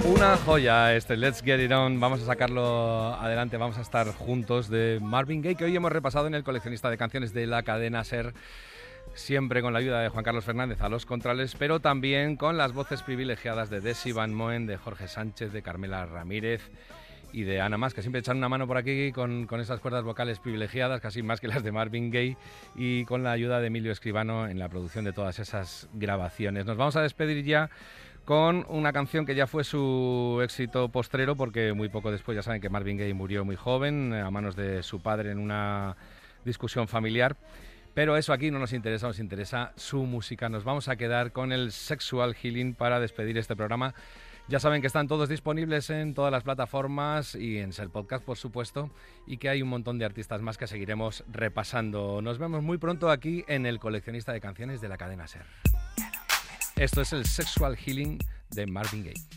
Una joya este Let's Get It On, vamos a sacarlo adelante, vamos a estar juntos, de Marvin Gaye, que hoy hemos repasado en el coleccionista de canciones de la cadena SER, siempre con la ayuda de Juan Carlos Fernández a los controles, pero también con las voces privilegiadas de Desi Van Moen, de Jorge Sánchez, de Carmela Ramírez y de Ana Mas, que siempre echan una mano por aquí con esas cuerdas vocales privilegiadas, casi más que las de Marvin Gaye, y con la ayuda de Emilio Escribano en la producción de todas esas grabaciones. Nos vamos a despedir ya con una canción que ya fue su éxito postrero, porque muy poco después ya saben que Marvin Gaye murió muy joven a manos de su padre en una discusión familiar. Pero eso aquí no nos interesa su música. Nos vamos a quedar con el Sexual Healing para despedir este programa. Ya saben que están todos disponibles en todas las plataformas y en SER Podcast, por supuesto, y que hay un montón de artistas más que seguiremos repasando. Nos vemos muy pronto aquí en el coleccionista de canciones de la cadena SER. Esto es el Sexual Healing de Marvin Gaye.